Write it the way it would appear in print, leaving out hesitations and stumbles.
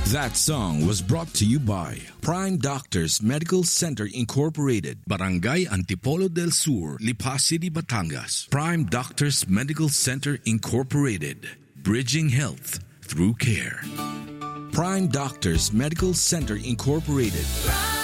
That song was brought to you by Prime Doctors Medical Center Incorporated, Barangay Antipolo del Sur, Lipa City, Batangas. Prime Doctors Medical Center Incorporated, bridging health through care. Prime Doctors Medical Center Incorporated.